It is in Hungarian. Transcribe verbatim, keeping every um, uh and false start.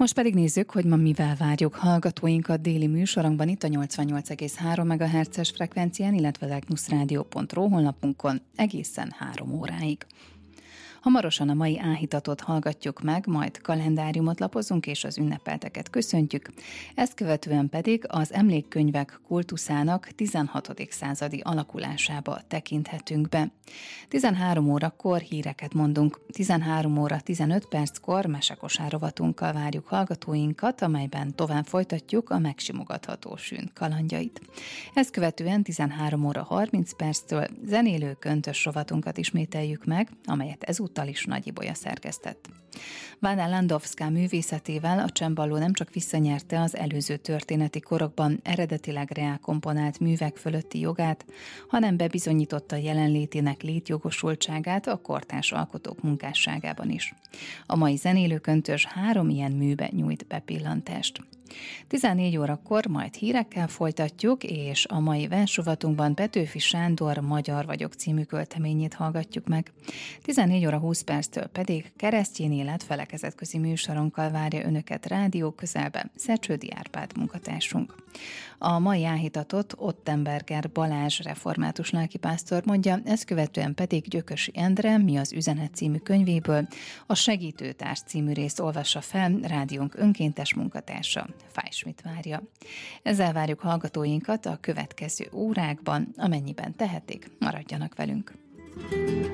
Most pedig nézzük, hogy ma mivel várjuk hallgatóinkat déli műsorunkban itt a nyolcvannyolc egész három megahertzes frekvencián, illetve az egnuszradio pont ro honlapunkon egészen három óráig. Hamarosan a mai áhítatot hallgatjuk meg, majd kalendáriumot lapozunk és az ünnepelteket köszöntjük. Ezt követően pedig az emlékkönyvek kultuszának tizenhatodik századi alakulásába tekinthetünk be. tizenhárom órakor híreket mondunk, tizenhárom óra tizenöt perckor mesekosár rovatunkkal várjuk hallgatóinkat, amelyben tovább folytatjuk a megsimogatható sűn kalandjait. Ezt követően tizenhárom óra harminc perctől zenélő köntös rovatunkat ismételjük meg, amelyet ezúttal is Nagy Ibolya szerkesztett. Vanda Landowska művészetével a csembaló nem csak visszanyerte az előző történeti korokban eredetileg reál komponált művek fölötti jogát, hanem bebizonyította jelenlétének létjogosultságát a kortárs alkotók munkásságában is. A mai zenélőköntös három ilyen műbe nyújt bepillantást. tizennégy órakor majd hírekkel folytatjuk, és a mai versrovatunkban Petőfi Sándor Magyar vagyok című költeményét hallgatjuk meg. tizennégy óra húsz perctől pedig Keresztény élet felekezetközi műsorunkkal várja önöket rádió közelben Szecsődi Árpád munkatársunk. A mai áhítatot Ottenberger Balázs református lelkipásztor mondja, ezt követően pedig Gyökösi Endre Mi az üzenet című könyvéből a Segítőtárs című részt olvassa fel rádiónk önkéntes munkatársa, Fáj Schmidt várja. Ezzel várjuk hallgatóinkat a következő órákban, amennyiben tehetik, maradjanak velünk.